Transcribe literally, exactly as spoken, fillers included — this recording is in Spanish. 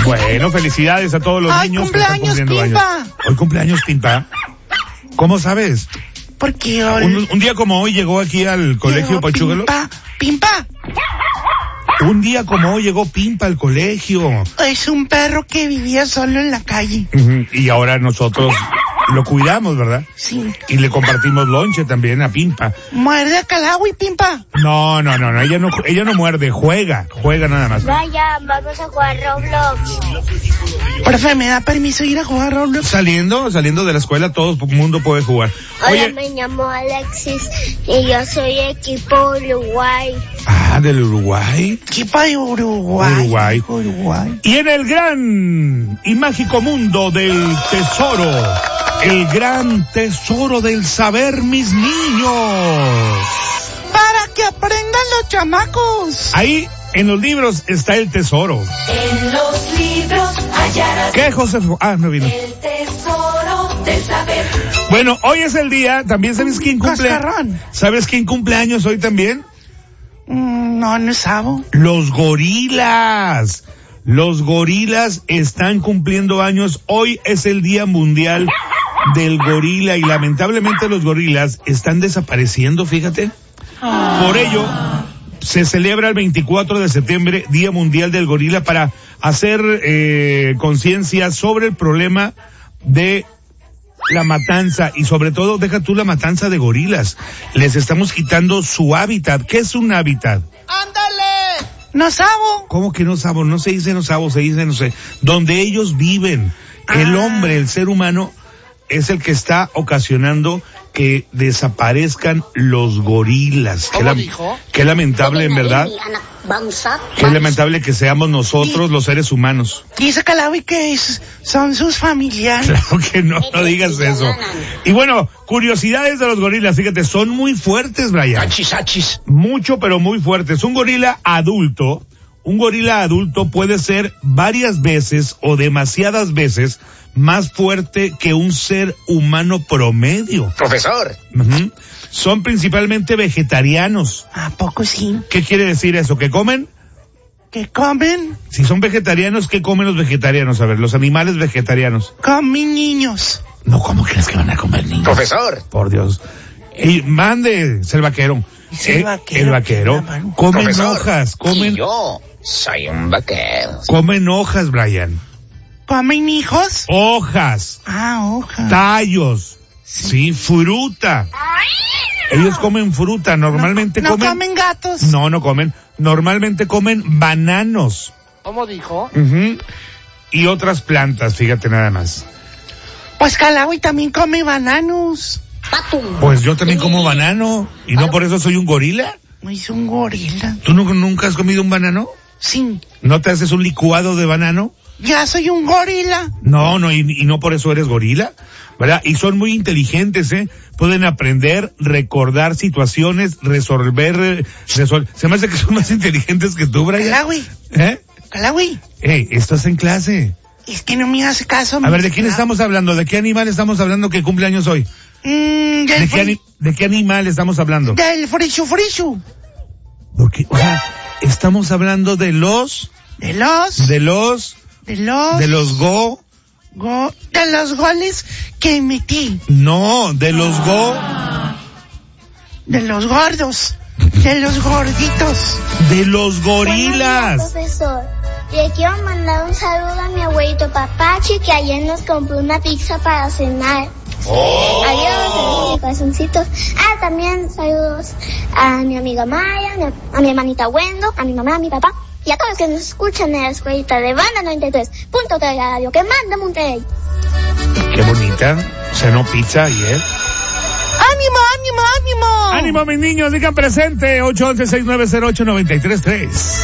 Bueno, felicidades a todos los Ay, niños que están cumpleaños, cumpliendo Pimpa. años. Hoy cumpleaños, Pimpa. ¿Cómo sabes? Porque hoy... Un, un día como hoy llegó aquí al colegio Pachúgalo. Pimpa, Pimpa. Un día como hoy llegó Pimpa al colegio. Es un perro que vivía solo en la calle. Uh-huh. Y ahora nosotros lo cuidamos, ¿verdad? Sí. Y le compartimos lonche también a Pimpa. ¿Muerde a Calawi, Pimpa? No, no, no, no, ella no, ella no muerde, juega, juega nada más. Vaya, vamos a jugar Roblox. Profe, ¿me da permiso ir a jugar Roblox? Saliendo, saliendo de la escuela, todo el mundo puede jugar. Hola, Oye, me llamo Alexis y yo soy equipo Uruguay. ah, del Uruguay. Equipo de Uruguay. Uruguay. Uruguay. Y en el gran y mágico mundo del tesoro, el gran tesoro del saber, mis niños. Para que aprendan los chamacos. Ahí, en los libros, está el tesoro. En los libros hallarás ¿Qué, José? Ah, no vino. el tesoro del saber. Bueno, hoy es el día, ¿también sabes quién cumple? Cascarrón. ¿Sabes quién cumple años hoy también? Mm, no, no sabo. Los gorilas. Los gorilas están cumpliendo años. Hoy es el Día Mundial del Gorila y lamentablemente los gorilas están desapareciendo, fíjate. Por ello, se celebra el veinticuatro de septiembre, Día Mundial del Gorila, para hacer eh, conciencia sobre el problema de la matanza y sobre todo, deja tú la matanza de gorilas. Les estamos quitando su hábitat. ¿Qué es un hábitat? ¡Ándale! No sabo. ¿Cómo que no sabo? No se dice no sabo, se dice no sé. Donde ellos viven. El Ah. hombre, el ser humano, es el que está ocasionando que desaparezcan los gorilas. ¿Cómo Qué, dijo? qué lamentable, en verdad. Qué lamentable que seamos nosotros los seres humanos. Dice Calawi que es, son sus familiares. Claro que no, no digas eso. Y bueno, curiosidades de los gorilas, fíjate, son muy fuertes, Brian. Achis, achis. Mucho, pero muy fuertes. Un gorila adulto, un gorila adulto puede ser varias veces o demasiadas veces más fuerte que un ser humano promedio. Profesor. Ujú. Son principalmente vegetarianos. ¿A poco sí? ¿Qué quiere decir eso? ¿Que comen? ¿Que comen? Si son vegetarianos, ¿qué comen los vegetarianos? A ver, los animales vegetarianos. Comen niños. No, ¿cómo crees que van a comer niños? Profesor. Por Dios. Y mande, es el vaquero. Es el Eh, vaquero, el vaquero. qué bárbaro. Comen Profesor. hojas, comen, Y yo soy un vaquero. comen hojas, Brian. ¿Comen hijos? Hojas, Ah, hoja. tallos, sí, fruta. Ellos comen fruta, normalmente no, no comen... comen gatos. No, no comen. Normalmente comen bananos. ¿Cómo dijo? Ujú. Y otras plantas, fíjate nada más. Pues Calawi también come bananos. Pues yo también como banano, y no por eso soy un gorila. Es un gorila. ¿Tú nu- nunca has comido un banano? Sí. ¿No te haces un licuado de banano? Ya soy un gorila. No, no, y, y no por eso eres gorila, ¿verdad? Y son muy inteligentes, ¿eh? Pueden aprender, recordar situaciones, resolver, eh, resol- se me hace que son más inteligentes que tú, Brian. Calawi, ¿Eh? Calawi. Ey, estás en clase. Es que no me hace caso. A ver, ¿de quién estamos hablando? ¿De qué animal estamos hablando que cumple años hoy? Mm, ¿De del, qué, ani- fri- ¿De qué animal estamos hablando? del frisu frisu. Porque, o sea, estamos hablando de los, De los... de los, De los... de los go, go- de los goles que metí. no, de los go, De los gordos. De los gorditos. de los gorilas. Profesor, le quiero mandar un saludo a mi abuelito Papachi que ayer nos compró una pizza para cenar. Adiós, mis corazoncitos. Ah, también saludos a mi amiga Maya, a mi, a mi hermanita Wendo, a mi mamá, a mi papá y a todos los que nos escuchan en la escuelita de Banda noventa y tres punto tres Radio que manda Monterrey. Qué bonita, cenó pizza ayer. ¡Ánimo, ánimo, ánimo! Ánimo, mis niños, digan presente, ocho once, seis nueve cero ocho, nueve tres tres.